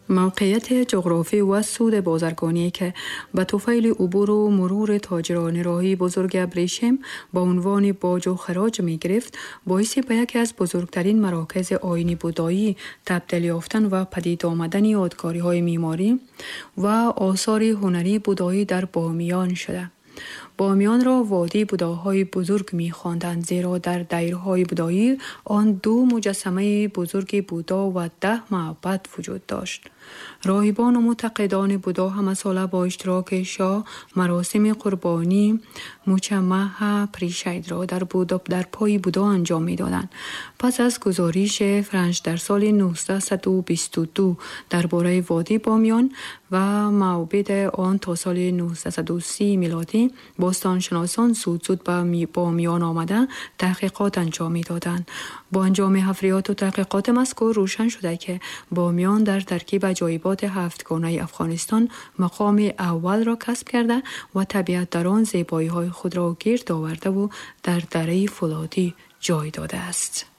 موقعیت جغرافی و سود بازرگانی که به طفیل عبور و مرور تاجران راهی بزرگ ابریشم با عنوان باج و خراج می گرفت، باعث به یکی از بزرگترین مراکز آیین بودایی تبدیل یافتن و پدید آمدن یادگاری های معماری و آثار هنری بودایی در بامیان شده. بامیان را وادی بوداهای بزرگ می خواندند، زیرا در دیرهای بودایی آن 2 مجسمه بزرگ بودا و 10 معبد وجود داشت. راهبان و معتقدان بودا همه ساله با اشتراک شاه مراسم قربانی مچمه پریشید را در پای بودا انجام می دادند. پس از گزارش فرانچ در سال 1922 درباره وادی بامیان و معابد آن تا سال 1930 میلادی، باستانشناسان زود به بامیان آمده تحقیقات انجام می دادند. با انجام حفریات و تحقیقات مذکور روشن شده که بامیان در ترکیب عجایبات 7گانه افغانستان مقام اول را کسب کرده و طبیعت در آن زیبایی های خود را گرد آورده و در دره فولادی جای داده است.